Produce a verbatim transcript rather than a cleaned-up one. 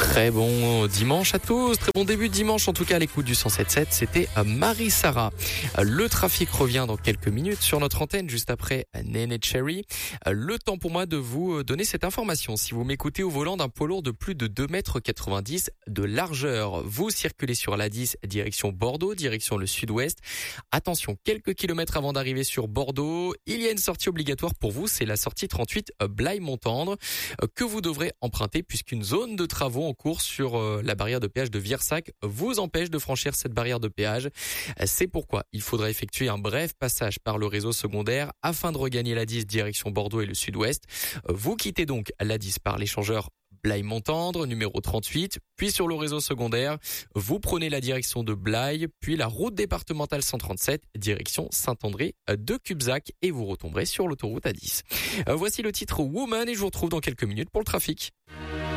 Très bon dimanche à tous, très bon début de dimanche en tout cas à l'écoute du cent sept virgule sept, c'était Marie-Sara. Le trafic revient dans quelques minutes sur notre antenne juste après Nene Cherry. Le temps pour moi de vous donner cette information. Si vous m'écoutez au volant d'un poids lourd de plus de deux mètres quatre-vingt-dix de largeur, vous circulez sur l'A dix direction Bordeaux, direction le sud-ouest. Attention, quelques kilomètres avant d'arriver sur Bordeaux, il y a une sortie obligatoire pour vous, c'est la sortie trente-huit Blaye-Montendre que vous devrez emprunter puisqu'une zone de travaux en cours sur euh, la barrière de péage de Viersac vous empêche de franchir cette barrière de péage. C'est pourquoi il faudra effectuer un bref passage par le réseau secondaire afin de regagner l'A dix direction Bordeaux et le sud-ouest. Vous quittez donc l'A dix par l'échangeur Blaye-Montendre, numéro trente-huit, puis sur le réseau secondaire, vous prenez la direction de Blaye, puis la route départementale cent trente-sept, direction Saint-André de Cubzac, et vous retomberez sur l'autoroute A dix. Voici le titre Woman et je vous retrouve dans quelques minutes pour le trafic.